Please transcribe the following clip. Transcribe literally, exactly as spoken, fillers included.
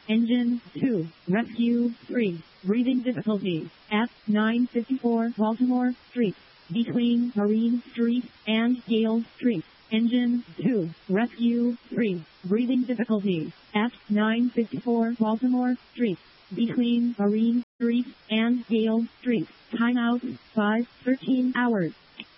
Engine two. Rescue three. Breathing difficulty at nine fifty-four Baltimore Street, between Marine Street and Gale Street. Engine two. Rescue three. Breathing difficulty at nine fifty-four Baltimore Street, between Marine Street and Gale Street. Timeout five thirteen hours.